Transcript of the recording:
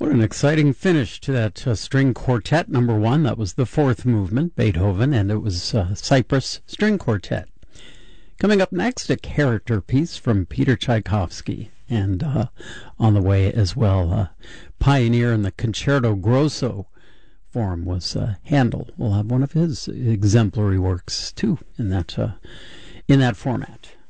What an exciting finish to that string quartet number one. That was the fourth movement, Beethoven, and it was Cyprus String Quartet. Coming up next, a character piece from Peter Tchaikovsky, and on the way as well, pioneer in the concerto grosso form was Handel. We'll have one of his exemplary works too in that format.